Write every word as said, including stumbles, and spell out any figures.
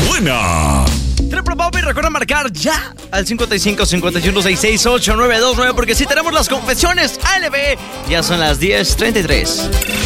buena. Triple Pop, y recuerda marcar ya al cincuenta y cinco, cincuenta y uno, sesenta y seis, ochenta y nueve veintinueve porque si tenemos las confesiones A L B. Ya son las diez treinta y tres.